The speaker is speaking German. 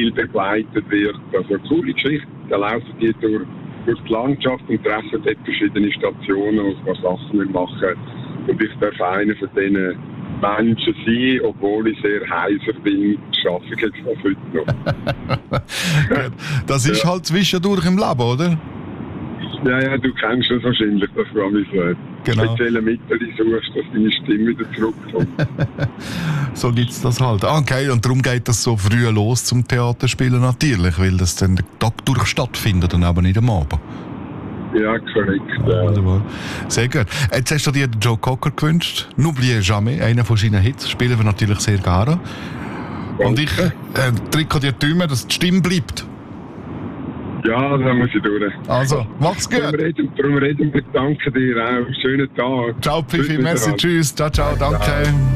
viel begleitet wird. Also eine coole Geschichte. Da laufen die durch die Landschaft und treffen dort verschiedene Stationen, wo man Sachen machen. Und ich darf einer von diesen Menschen sein, obwohl ich sehr heiser bin, schaffe ich jetzt das heute noch. Das ist halt zwischendurch im Leben, oder? Ja, du kennst das wahrscheinlich, dass du an spezielle Mittel suchst, dass deine Stimme wieder zurückkommt. So gibt es das halt. Okay, und darum geht das so früh los zum Theaterspielen natürlich, weil das dann den Tag durch stattfindet und aber nicht am Abend. Ja, korrekt. Wunderbar. Sehr gut. Jetzt hast du dir den Joe Cocker gewünscht. N'oubliez jamais, einer von seinen Hits. Spielen wir natürlich sehr gerne. Und ich drücke dir die Daumen, dass die Stimme bleibt. Ja, da muss ich durch. Also, mach's gut. Darum reden wir. Danke dir auch. Schönen Tag. Ciao, Pfiffi. Merci, tschüss. Ciao, ciao. Danke.